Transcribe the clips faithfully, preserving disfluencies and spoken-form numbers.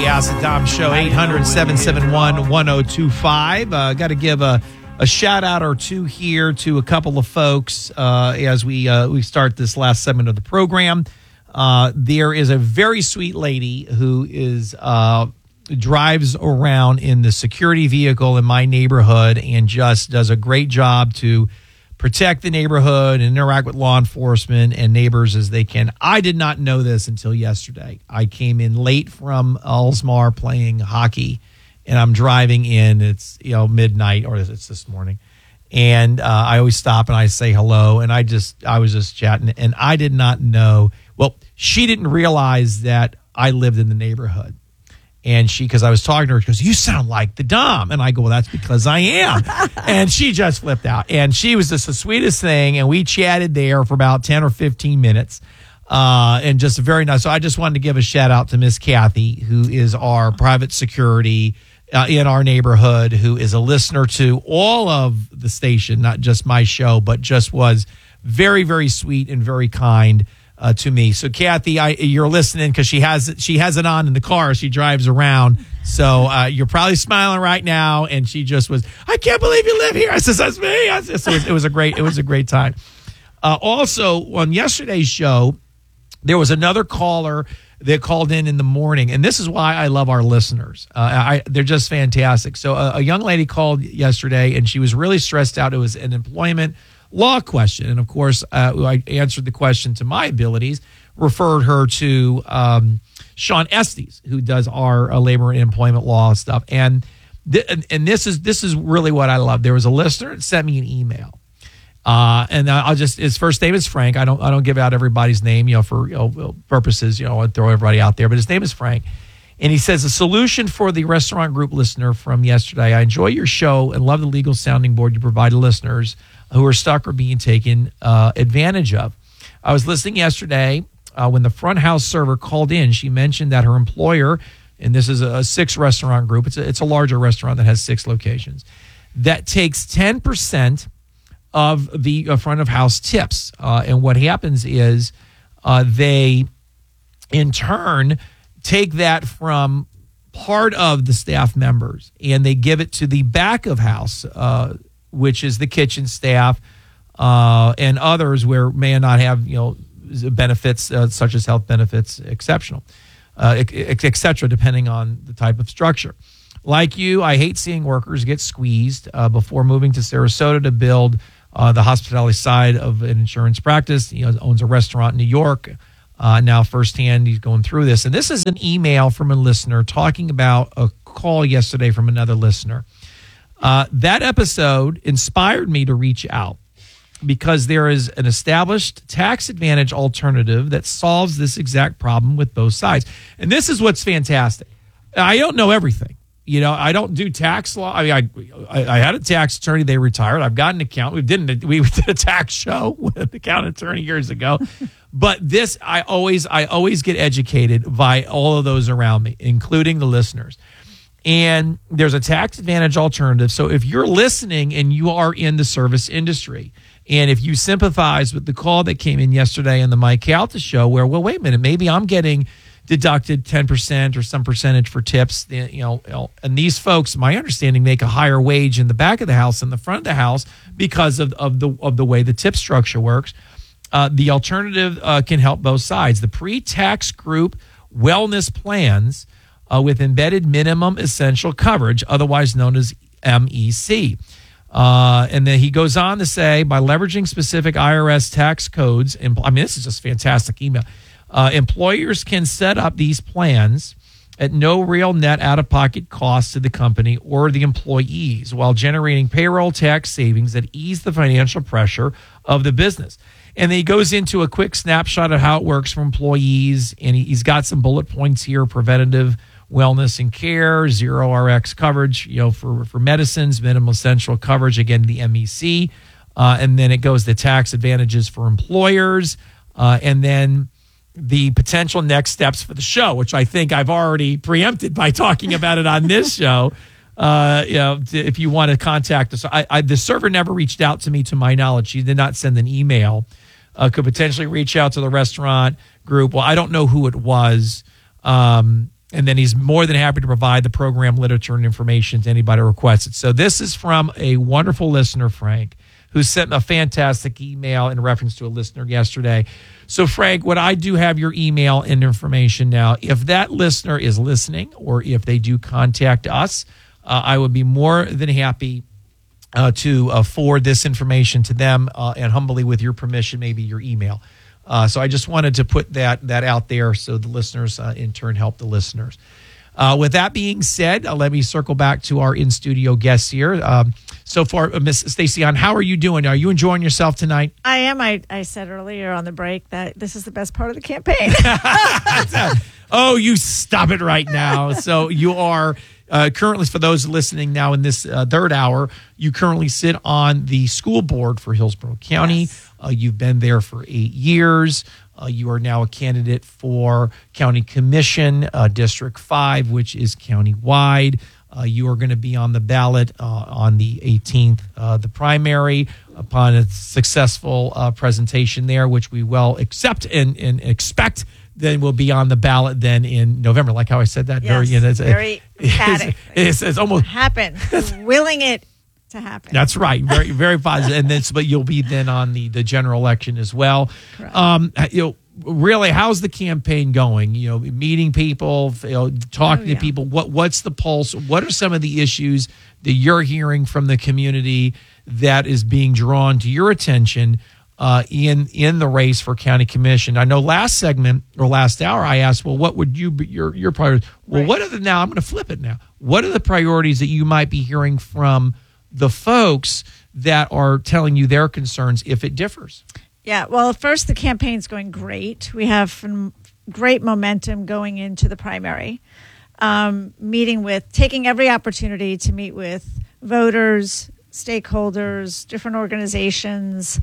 the Ask the Dom Show, eight hundred, seven seven one, one oh two five. Uh, got to give a, a shout out or two here to a couple of folks uh, as we uh, we start this last segment of the program. Uh, there is a very sweet lady who is uh, drives around in the security vehicle in my neighborhood and just does a great job to protect the neighborhood and interact with law enforcement and neighbors as they can. I did not know this until yesterday. I came in late from Elsmar playing hockey, and I'm driving in. It's, you know, midnight, or it's this morning. And uh, I always stop and I say hello, and I just I was just chatting, and I did not know. Well, she didn't realize that I lived in the neighborhood. And she, because I was talking to her, she goes, "You sound like the Dom." And I go, "Well, that's because I am." And she just flipped out. And she was just the sweetest thing. And we chatted there for about ten or fifteen minutes. Uh, and just very nice. So I just wanted to give a shout out to Miss Kathy, who is our private security uh, in our neighborhood, who is a listener to all of the station, not just my show, but just was very, very sweet and very kind Uh, to me. So Kathy, I, you're listening because she has she has it on in the car. She drives around. So uh, you're probably smiling right now. And she just was, "I can't believe you live here." I said, "That's me." I said, so it, was, it was a great it was a great time. Uh, also, on yesterday's show, there was another caller that called in in the morning, and this is why I love our listeners. Uh, I, they're just fantastic. So a, a young lady called yesterday, and she was really stressed out. It was an employment law question. And of course, uh, I answered the question to my abilities, referred her to um, Sean Estes, who does our uh, labor and employment law stuff. And, th- and this is this is really what I love. There was a listener that sent me an email. Uh, and I'll just, his first name is Frank. I don't I don't give out everybody's name, you know, for you know, purposes, you know, I throw everybody out there. But his name is Frank. And he says, "A solution for the restaurant group listener from yesterday. I enjoy your show and love the legal sounding board you provide to listeners who are stuck or being taken uh, advantage of. I was listening yesterday uh, when the front house server called in. She mentioned that her employer, and this is a six restaurant group, it's a, it's a larger restaurant that has six locations, that takes ten percent of the uh, front of house tips. Uh, and what happens is uh, they, in turn, take that from part of the staff members and they give it to the back of house, uh, which is the kitchen staff uh, and others where may not have, you know, benefits uh, such as health benefits, exceptional, uh, et cetera, depending on the type of structure. Like you, I hate seeing workers get squeezed. Uh, before moving to Sarasota to build uh, the hospitality side of an insurance practice, he owns a restaurant in New York. Uh, now firsthand, he's going through this. And this is an email from a listener talking about a call yesterday from another listener. Uh, that episode inspired me to reach out because there is an established tax advantage alternative that solves this exact problem with both sides. And this is what's fantastic. I don't know everything. You know, I don't do tax law. I mean, I, I had a tax attorney. They retired. I've got an accountant. We didn't. We did a tax show with an accountant attorney years ago. But this, I always, I always get educated by all of those around me, including the listeners. And there's a tax advantage alternative. So if you're listening and you are in the service industry, and if you sympathize with the call that came in yesterday on the Mike Calta show, where, well, wait a minute, maybe I'm getting deducted ten percent or some percentage for tips, you know, and these folks, my understanding, make a higher wage in the back of the house than the front of the house because of, of the of the way the tip structure works. Uh, the alternative uh, can help both sides. The pre-tax group wellness plans uh, with embedded minimum essential coverage, otherwise known as M E C. Uh, and then he goes on to say, by leveraging specific I R S tax codes, and I mean, this is just a fantastic email. Uh, employers can set up these plans at no real net out-of-pocket cost to the company or the employees while generating payroll tax savings that ease the financial pressure of the business. And then he goes into a quick snapshot of how it works for employees, and he, he's got some bullet points here: preventative wellness and care, zero R X coverage, you know, for, for medicines, minimum essential coverage, again, the M E C. Uh, and then it goes to tax advantages for employers, uh, and then the potential next steps for the show, which I think I've already preempted by talking about it on this show. Uh, you know, if you want to contact us, I, I, the server never reached out to me, to my knowledge. She did not send an email. Uh, could potentially reach out to the restaurant group. Well, I don't know who it was. Um, And then he's more than happy to provide the program literature and information to anybody who requests it. So this is from a wonderful listener, Frank, who sent a fantastic email in reference to a listener yesterday. So, Frank, what I do have your email and information now. If that listener is listening or if they do contact us, uh, I would be more than happy uh, to uh, forward this information to them uh, and humbly, with your permission, maybe your email. Uh, so I just wanted to put that that out there so the listeners uh, in turn help the listeners. Uh, with that being said, uh, let me circle back to our in-studio guests here. Um, so far, uh, Miss Stacey, on how are you doing? Are you enjoying yourself tonight? I am. I, I said earlier on the break that this is the best part of the campaign. Oh, you stop it right now. So you are uh, currently, for those listening now in this uh, third hour, you currently sit on the school board for Hillsborough County. Yes. Uh, you've been there for eight years. Uh, you are now a candidate for County Commission, uh, District five, which is county-wide. Uh, you are going to be on the ballot uh, on the eighteenth, uh, the primary, upon a successful uh, presentation there, which we well accept and, and expect. Then we'll be on the ballot then in November. Like how I said that? Yes, very, you know, it's, very emphatic. It's, it's, it's almost happen. Willing it to happen. That's right. Very, very positive. And then, but you'll be then on the, the general election as well. Correct. Um, you know, really, how's the campaign going? You know, meeting people, you know, talking oh, yeah. to people. What what's the pulse? What are some of the issues that you're hearing from the community that is being drawn to your attention uh, in in the race for county commission? I know last segment or last hour I asked, well, what would you be your your priorities? Well, right. what are the now? I'm going to flip it now. What are the priorities that you might be hearing from the folks that are telling you their concerns if it differs? Yeah, well, first, the campaign's going great. We have great momentum going into the primary. Um, meeting with, taking every opportunity to meet with voters, stakeholders, different organizations,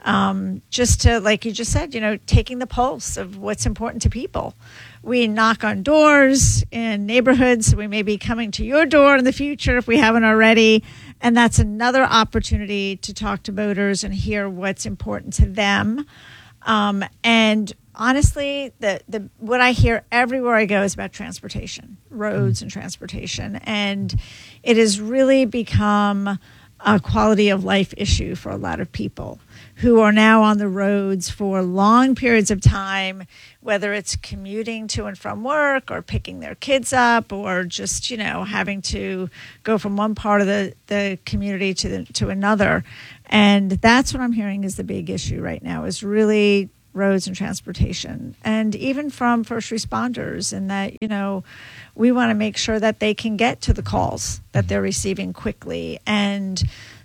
um, just to, like you just said, you know, taking the pulse of what's important to people. We knock on doors in neighborhoods. We may be coming to your door in the future if we haven't already. And that's another opportunity to talk to voters and hear what's important to them. Um, and honestly, the, the what I hear everywhere I go is about transportation, roads and transportation. And it has really become a quality of life issue for a lot of people who are now on the roads for long periods of time, whether it's commuting to and from work or picking their kids up or just, you know, having to go from one part of the, the community to the, to another. And that's what I'm hearing is the big issue right now, is really roads and transportation. And even from first responders, in that, you know, we want to make sure that they can get to the calls that they're receiving quickly. And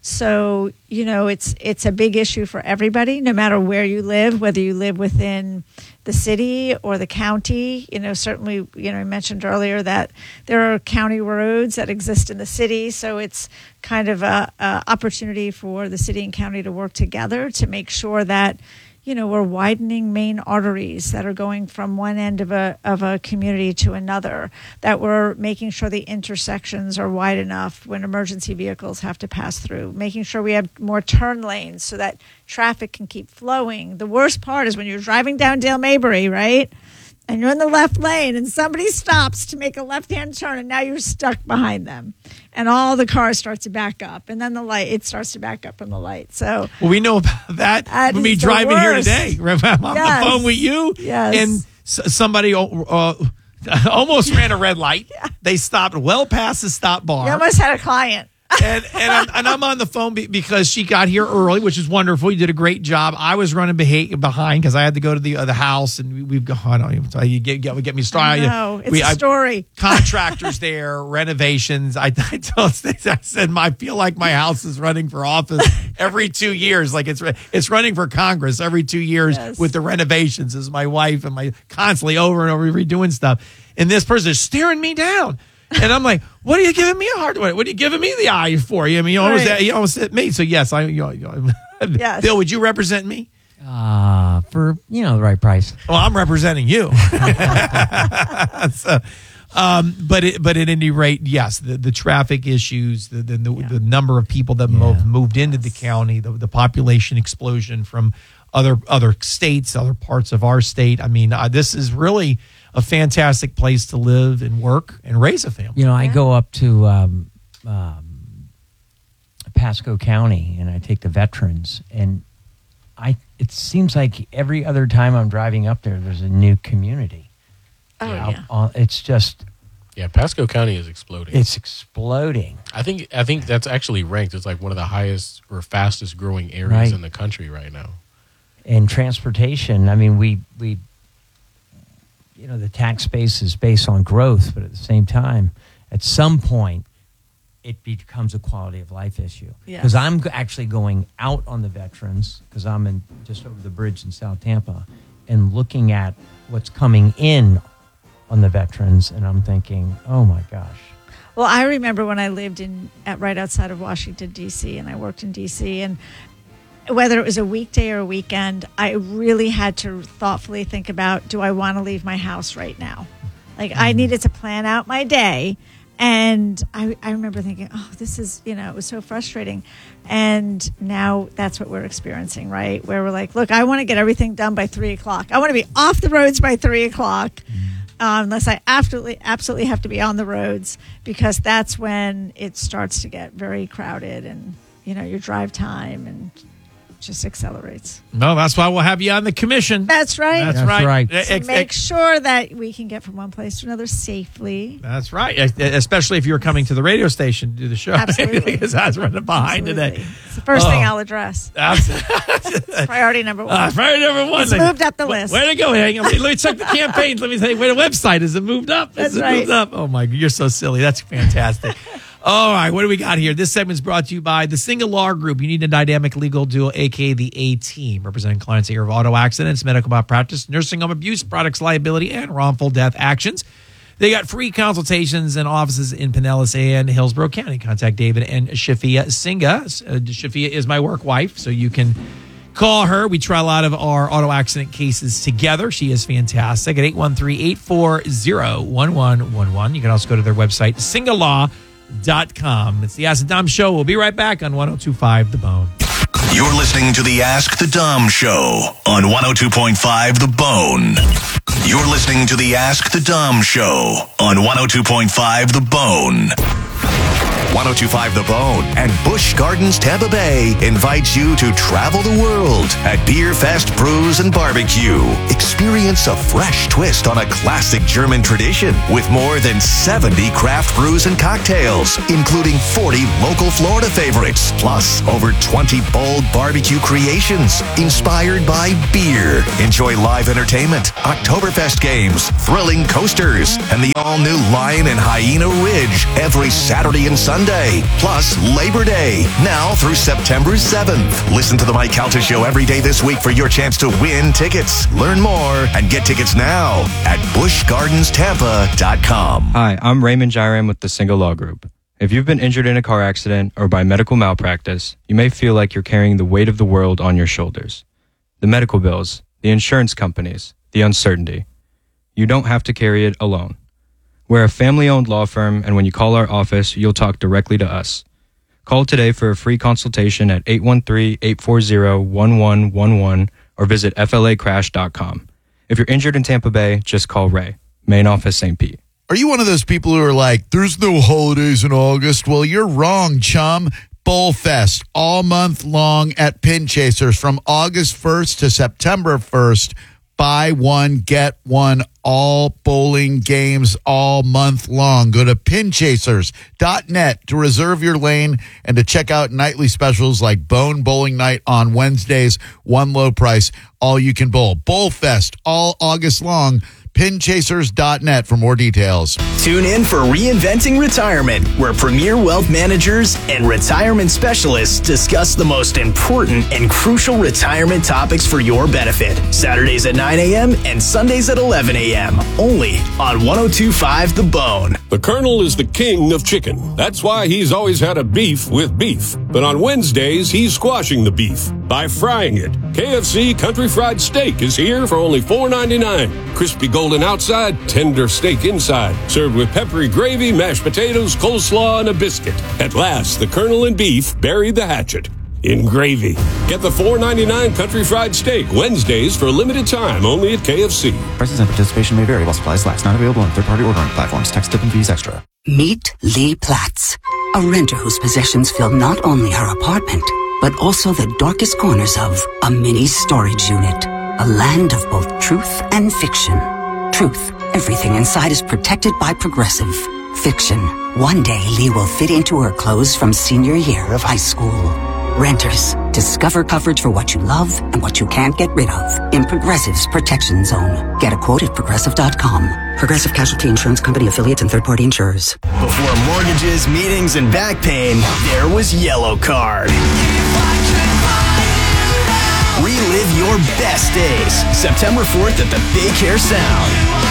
so, you know, it's it's a big issue for everybody, no matter where you live, whether you live within the city or the county. You know, certainly, you know, I mentioned earlier that there are county roads that exist in the city. So it's kind of a, a opportunity for the city and county to work together to make sure that, you know, we're widening main arteries that are going from one end of a of a community to another, that we're making sure the intersections are wide enough when emergency vehicles have to pass through, making sure we have more turn lanes so that traffic can keep flowing. The worst part is when you're driving down Dale Mabry, right? And you're in the left lane and somebody stops to make a left-hand turn and now you're stuck behind them. And all the cars start to back up. And then the light, it starts to back up from the light. So well, we know about that. that when we driving here today. I'm on yes. the phone with you. Yes. And s- somebody uh, almost ran a red light. Yeah. They stopped well past the stop bar. You almost had a client. and and I'm, and I'm on the phone be, because she got here early, which is wonderful. You did a great job. I was running beha- behind because I had to go to the uh, the house, and we, we've gone. I don't even tell you, get get, get me started. No, it's we, a story. I, contractors there, renovations. I, I told Stacey, I said, I feel like my house is running for office every two years. Like it's it's running for Congress every two years yes. with the renovations. As my wife and my constantly over and over redoing stuff, and this person is staring me down. And I'm like, what are you giving me a hard one? What are you giving me the eye for? You I mean, you almost, right. you almost hit me. So yes, I. You know, yes. Bill, would you represent me? Uh, for, you know, the right price. Well, I'm representing you. so, um, but it, but at any rate, yes, the, the traffic issues, the the, the, Yeah. the number of people that Yeah. moved moved into the county, the, the population explosion from other other states, other parts of our state. I mean, uh, this is really a fantastic place to live and work and raise a family. You know, I Yeah. go up to um, um, Pasco County and I take the veterans, and I it seems like every other time I'm driving up there, there's a new community. Oh, Out yeah. on- it's just Yeah, Pasco County is exploding. it's exploding. I think I think that's actually ranked as like one of the highest or fastest growing areas Right. in the country right now. And transportation, I mean, we we you know, the tax base is based on growth, but at the same time, at some point, it becomes a quality of life issue. Yes. Because I'm g- actually going out on the veterans, because I'm in just over the bridge in South Tampa, and looking at what's coming in on the veterans, and I'm thinking, oh my gosh. Well, I remember when I lived in at right outside of Washington, D C, and I worked in D C, and whether it was a weekday or a weekend, I really had to thoughtfully think about, do I want to leave my house right now? Like, I needed to plan out my day. And I, I remember thinking, oh, this is, you know, it was so frustrating. And now that's what we're experiencing, right? Where we're like, look, I want to get everything done by three o'clock. I want to be off the roads by three o'clock. Um, unless I absolutely, absolutely have to be on the roads, because that's when it starts to get very crowded, and you know your drive time and just accelerates. No, that's why we'll have you on the commission. That's right. That's, That's right. right. Eh, To ex- make ex- sure that we can get from one place to another safely. That's right. Eh, Especially if you're coming to the radio station to do the show. Absolutely. Because I was running behind Absolutely. today. It's the first thing Oh. I'll address. That's Priority number one. uh, priority number one. It's moved up the Where- list. Where to go? Hang on. Let me, let me check the campaigns. Let me say, where the website is it moved up? That's is it right. moved up? Oh my, you're so silly. That's fantastic. All right, what do we got here? This segment is brought to you by the Single Law Group. You need a dynamic legal duo, aka the A Team, representing clients here of auto accidents, medical malpractice, nursing home abuse, products liability, and wrongful death actions. They got free consultations and offices in Pinellas and Hillsborough County. Contact David and Shafia Singa. Uh, Shafia is my work wife, so you can call her. We try a lot of our auto accident cases together. She is fantastic at eight one three, eight four zero, one one one one. You can also go to their website, single law dot com. It's the Ask the Dom Show. We'll be right back on one oh two point five The Bone. You're listening to the Ask the Dom Show on one oh two point five The Bone. You're listening to the Ask the Dom Show on one oh two point five The Bone. one oh two point five The Bone and Busch Gardens Tampa Bay invites you to travel the world at Beer Fest Brews and Barbecue. Experience a fresh twist on a classic German tradition with more than seventy craft brews and cocktails, including forty local Florida favorites, plus over twenty bold barbecue creations inspired by beer. Enjoy live entertainment, Oktoberfest games, thrilling coasters, and the all-new Lion and Hyena Ridge every Saturday and Sunday, plus Labor Day, now through September seventh. Listen to the Mike Calta Show every day this week for your chance to win tickets. Learn more and get tickets now at busch gardens tampa dot com. Hi, I'm Raymond Jairam with the Single Law Group. If you've been injured in a car accident or by medical malpractice, you may feel like you're carrying the weight of the world on your shoulders. The medical bills, the insurance companies, the uncertainty. You don't have to carry it alone. We're a family-owned law firm, and when you call our office, you'll talk directly to us. Call today for a free consultation at eight one three, eight four zero, one one one one or visit F L A crash dot com. If you're injured in Tampa Bay, just call Ray, main office Saint Pete. Are you one of those people who are like, there's no holidays in August? Well, you're wrong, chum. Bowl Fest all month long at Pin Chasers from August first to September first. Buy one, get one, all bowling games all month long. Go to pin chasers dot net to reserve your lane and to check out nightly specials like Bone Bowling Night on Wednesdays, one low price, all you can bowl. Bowl Fest all August long. pin chasers dot net for more details. Tune in for Reinventing Retirement, where premier wealth managers and retirement specialists discuss the most important and crucial retirement topics for your benefit. Saturdays at nine a.m. and Sundays at eleven a.m. Only on one oh two point five The Bone. The Colonel is the king of chicken. That's why he's always had a beef with beef. But on Wednesdays, he's squashing the beef by frying it. K F C Country Fried Steak is here for only four ninety-nine. Crispy golden outside, tender steak inside. Served with peppery gravy, mashed potatoes, coleslaw, and a biscuit. At last, the Colonel and beef buried the hatchet. in gravy. Get the four ninety-nine Country Fried Steak Wednesdays for a limited time only at K F C. Prices and participation may vary while supplies last. Not available on third-party ordering platforms. Tax, tip, and fees extra. Meet Lee Platz, a renter whose possessions fill not only her apartment, but also the darkest corners of a mini storage unit. A land of both truth and fiction. Truth, everything inside is protected by Progressive. Fiction, one day Lee will fit into her clothes from senior year of high school. Renters, discover coverage for what you love and what you can't get rid of in Progressive's Protection Zone. Get a quote at Progressive dot com. Progressive Casualty Insurance Company affiliates and third-party insurers. Before mortgages, meetings, and back pain, there was Yellow Card. Relive your best days. September fourth at the Big Hair Sound.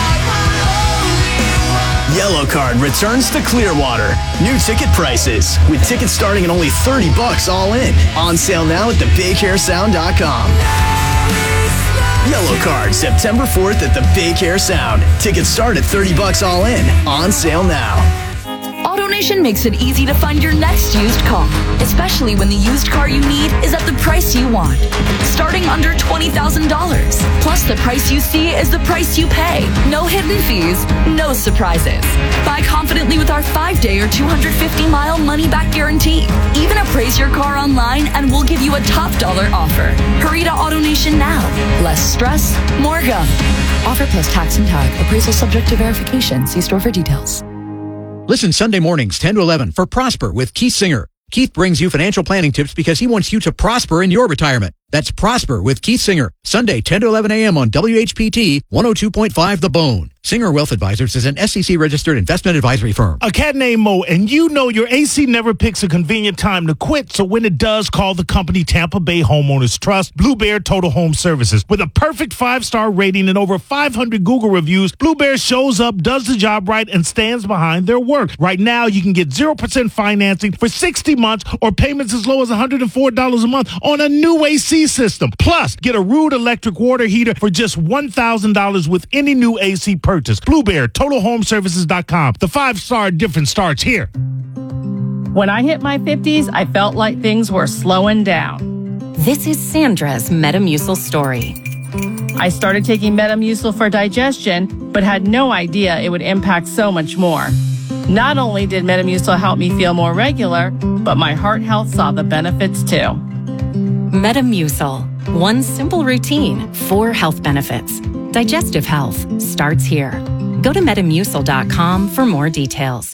Yellow Card returns to Clearwater. New ticket prices, with tickets starting at only thirty bucks all in. On sale now at the big hair sound dot com. Yellow Card, September fourth at the Big Hair Sound. Tickets start at thirty bucks all in. On sale now. AutoNation makes it easy to find your next used car, especially when the used car you need is at the price you want. Starting under twenty thousand dollars. Plus, the price you see is the price you pay. No hidden fees, no surprises. Buy confidently with our five-day or two hundred fifty mile money-back guarantee. Even appraise your car online and we'll give you a top dollar offer. Hurry to AutoNation now. Less stress, more go. Offer plus tax and tag. Appraisal subject to verification. See store for details. Listen Sunday mornings, ten to eleven, for Prosper with Keith Singer. Keith brings you financial planning tips because he wants you to prosper in your retirement. That's Prosper with Keith Singer. Sunday, ten to eleven a.m. on W H P T one oh two point five The Bone. Singer Wealth Advisors is an S E C-registered investment advisory firm. A cat named Mo, and you know your A C never picks a convenient time to quit, so when it does, call the company Tampa Bay Homeowners Trust, Blue Bear Total Home Services. With a perfect five-star rating and over five hundred Google reviews, Blue Bear shows up, does the job right, and stands behind their work. Right now, you can get zero percent financing for sixty months or payments as low as one hundred four dollars a month on a new A C system. Plus, get a Rude electric water heater for just one thousand dollars with any new A C purchase. Blue Bear, Total Home Services dot com. The five-star difference starts here. When I hit my fifties, I felt like things were slowing down. This is Sandra's Metamucil story. I started taking Metamucil for digestion, but had no idea it would impact so much more. Not only did Metamucil help me feel more regular, but my heart health saw the benefits too. Metamucil. One simple routine, four health benefits. Digestive health starts here. Go to Metamucil dot com for more details.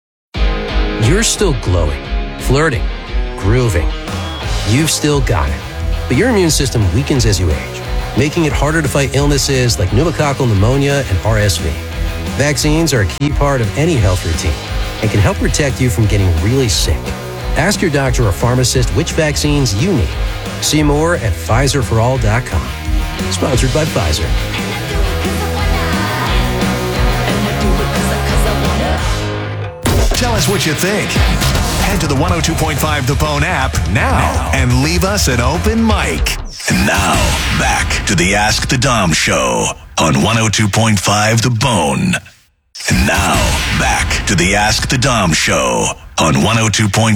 You're still glowing, flirting, grooving. You've still got it. But your immune system weakens as you age, making it harder to fight illnesses like pneumococcal pneumonia and R S V. Vaccines are a key part of any health routine and can help protect you from getting really sick. Ask your doctor or pharmacist which vaccines you need. See more at Pfizer for all dot com. Sponsored by Pfizer. Tell us what you think. Head to the one oh two point five The Bone app now and leave us an open mic. And now, back to the Ask the Dom Show on one oh two point five The Bone. And now, back to the Ask the Dom Show on one oh two point five